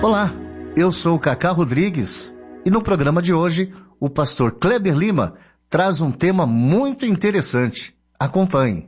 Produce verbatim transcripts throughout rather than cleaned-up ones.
Olá, eu sou o Cacá Rodrigues e no programa de hoje o pastor Kleber Lima traz um tema muito interessante. Acompanhe.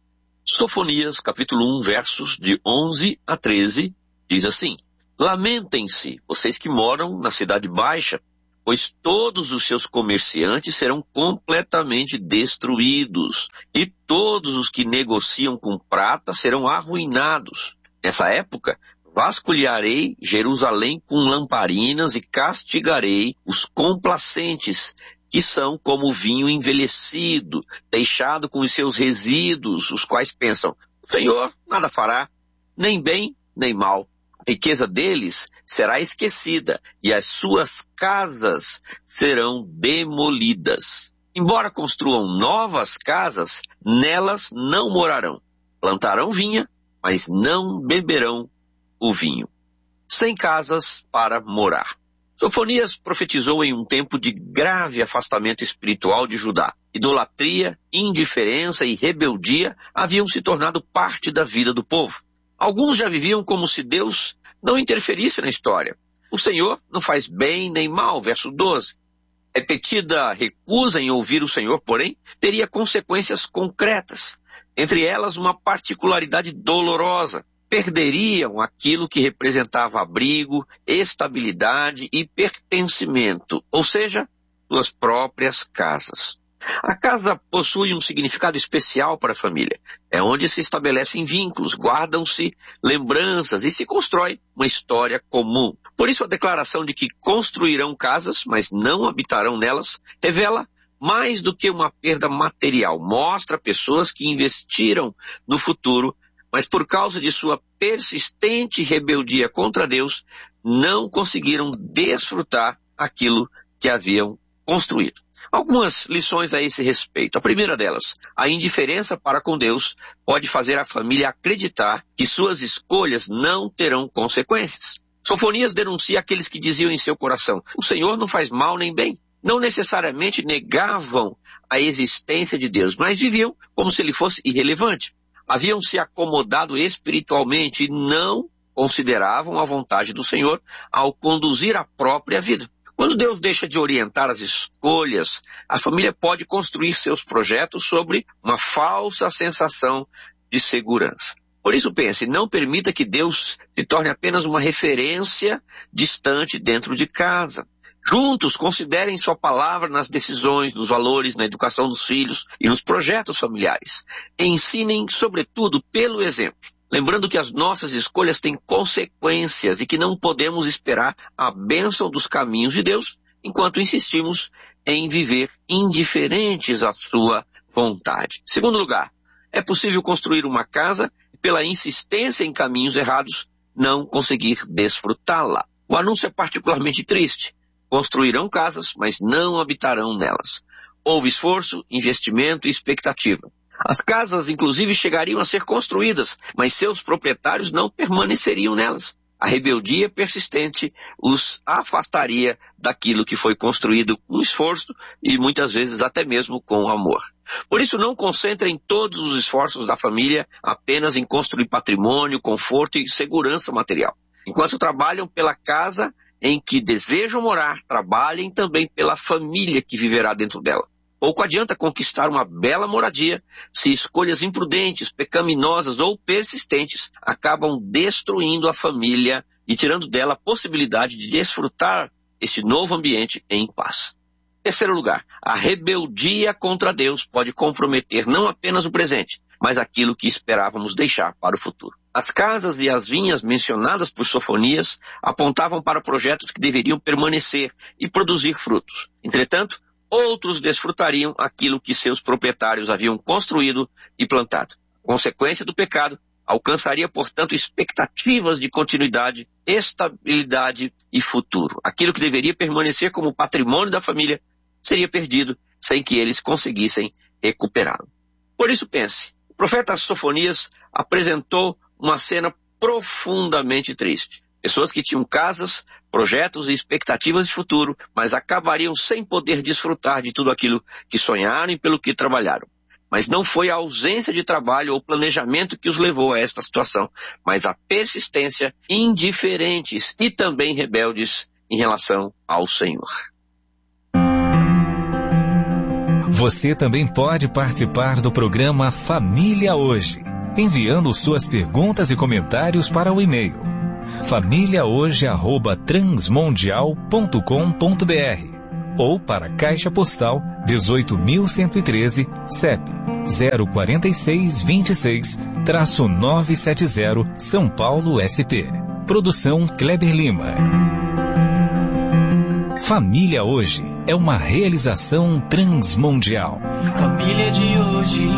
Sofonias, capítulo um, versos de onze a treze, diz assim: Lamentem-se, vocês que moram na cidade baixa, pois todos os seus comerciantes serão completamente destruídos, e todos os que negociam com prata serão arruinados. Nessa época, vasculharei Jerusalém com lamparinas e castigarei os complacentes, que são como vinho envelhecido, deixado com os seus resíduos, os quais pensam: o Senhor nada fará, nem bem, nem mal. A riqueza deles será esquecida e as suas casas serão demolidas. Embora construam novas casas, nelas não morarão. Plantarão vinha, mas não beberão o vinho. Sem casas para morar. Sofonias profetizou em um tempo de grave afastamento espiritual de Judá. Idolatria, indiferença e rebeldia haviam se tornado parte da vida do povo. Alguns já viviam como se Deus não interferisse na história. O Senhor não faz bem nem mal, verso doze. Repetida recusa em ouvir o Senhor, porém, teria consequências concretas. Entre elas, uma particularidade dolorosa. Perderiam aquilo que representava abrigo, estabilidade e pertencimento, ou seja, suas próprias casas. A casa possui um significado especial para a família. É onde se estabelecem vínculos, guardam-se lembranças e se constrói uma história comum. Por isso a declaração de que construirão casas, mas não habitarão nelas, revela mais do que uma perda material. Mostra pessoas que investiram no futuro, mas por causa de sua persistente rebeldia contra Deus, não conseguiram desfrutar aquilo que haviam construído. Algumas lições a esse respeito. A primeira delas, a indiferença para com Deus pode fazer a família acreditar que suas escolhas não terão consequências. Sofonias denuncia aqueles que diziam em seu coração: o Senhor não faz mal nem bem. Não necessariamente negavam a existência de Deus, mas viviam como se ele fosse irrelevante. Haviam se acomodado espiritualmente e não consideravam a vontade do Senhor ao conduzir a própria vida. Quando Deus deixa de orientar as escolhas, a família pode construir seus projetos sobre uma falsa sensação de segurança. Por isso pense, não permita que Deus se torne apenas uma referência distante dentro de casa. Juntos, considerem sua palavra nas decisões, nos valores, na educação dos filhos e nos projetos familiares. Ensinem, sobretudo, pelo exemplo. Lembrando que as nossas escolhas têm consequências e que não podemos esperar a bênção dos caminhos de Deus enquanto insistimos em viver indiferentes à sua vontade. Segundo lugar, é possível construir uma casa e, pela insistência em caminhos errados, não conseguir desfrutá-la. O anúncio é particularmente triste. Construirão casas, mas não habitarão nelas. Houve esforço, investimento e expectativa. As casas, inclusive, chegariam a ser construídas, mas seus proprietários não permaneceriam nelas. A rebeldia persistente os afastaria daquilo que foi construído com esforço e muitas vezes até mesmo com amor. Por isso, não concentrem todos os esforços da família apenas em construir patrimônio, conforto e segurança material. Enquanto trabalham pela casa em que desejam morar, trabalhem também pela família que viverá dentro dela. Pouco adianta conquistar uma bela moradia se escolhas imprudentes, pecaminosas ou persistentes acabam destruindo a família e tirando dela a possibilidade de desfrutar esse novo ambiente em paz. Terceiro lugar, a rebeldia contra Deus pode comprometer não apenas o presente, mas aquilo que esperávamos deixar para o futuro. As casas e as vinhas mencionadas por Sofonias apontavam para projetos que deveriam permanecer e produzir frutos. Entretanto, outros desfrutariam aquilo que seus proprietários haviam construído e plantado. A consequência do pecado alcançaria, portanto, expectativas de continuidade, estabilidade e futuro. Aquilo que deveria permanecer como patrimônio da família seria perdido sem que eles conseguissem recuperá-lo. Por isso pense, o profeta Sofonias apresentou uma cena profundamente triste. Pessoas que tinham casas, projetos e expectativas de futuro, mas acabariam sem poder desfrutar de tudo aquilo que sonharam e pelo que trabalharam. Mas não foi a ausência de trabalho ou planejamento que os levou a esta situação, mas a persistência, indiferentes e também rebeldes em relação ao Senhor. Você também pode participar do programa Família Hoje, enviando suas perguntas e comentários para o e-mail família hoje arroba transmundial ponto com ponto b r ou para a Caixa Postal dezoito mil cento e treze, C E P zero quatro seis dois seis, nove sete zero, São Paulo, S P. Produção Kleber Lima. Família Hoje é uma realização transmundial. Família de hoje.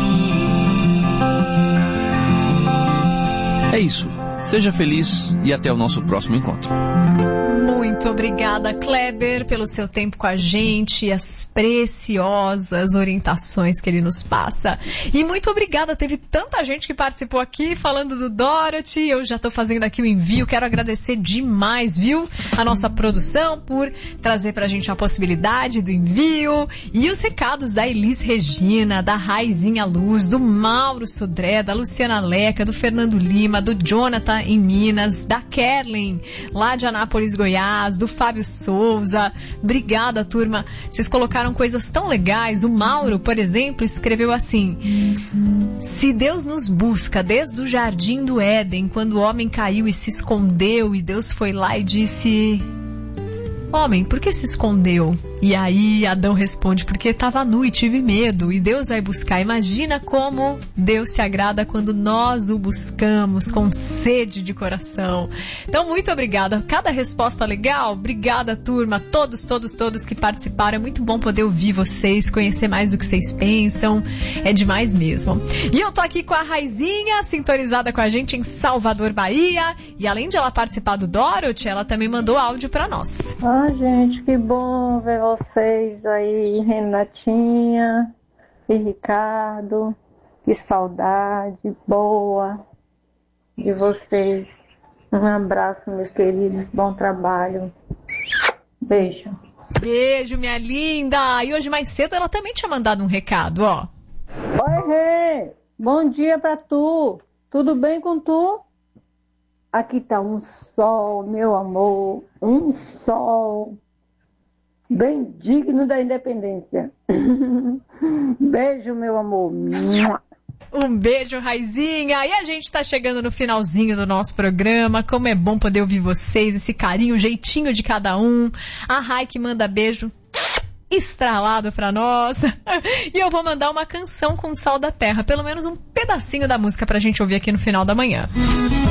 É isso. Seja feliz e até o nosso próximo encontro. Muito obrigada, Kleber, pelo seu tempo com a gente e as preciosas orientações que ele nos passa. E muito obrigada, teve tanta gente que participou aqui falando do Dorothy, eu já estou fazendo aqui o envio, quero agradecer demais, viu, a nossa produção por trazer pra gente a possibilidade do envio e os recados da Elis Regina, da Raizinha Luz, do Mauro Sodré, da Luciana Leca, do Fernando Lima, do Jonathan em Minas, da Kerlin, lá de Anápolis, Goiás, do Fábio Souza. Obrigada, turma. Vocês colocaram coisas tão legais. O Mauro, por exemplo, escreveu assim: se Deus nos busca desde o jardim do Éden, quando o homem caiu e se escondeu, e Deus foi lá e disse: homem, por que se escondeu? E aí Adão responde: porque estava nu e tive medo, e Deus vai buscar. Imagina como Deus se agrada quando nós o buscamos com sede de coração. Então, muito obrigada. Cada resposta legal. Obrigada, turma. Todos, todos, todos que participaram. É muito bom poder ouvir vocês, conhecer mais do que vocês pensam. É demais mesmo. E eu tô aqui com a Raizinha, sintonizada com a gente em Salvador, Bahia. E além de ela participar do Dorothy, ela também mandou áudio pra nós. Ah, gente, que bom ver vocês aí, Renatinha e Ricardo. Que saudade boa de vocês. Um abraço, meus queridos. Bom trabalho. Beijo. Beijo, minha linda. E hoje mais cedo ela também tinha mandado um recado, ó. Oi, Rê. Bom dia pra tu. Tudo bem com tu? Aqui tá um sol, meu amor, um sol bem digno da independência. Beijo, meu amor. Um beijo, Raizinha. E a gente tá chegando no finalzinho do nosso programa. Como é bom poder ouvir vocês, esse carinho, o jeitinho de cada um. A Rai que manda beijo estralado pra nós. E eu vou mandar uma canção com Sal da Terra, pelo menos um pedacinho da música pra gente ouvir aqui no final da manhã.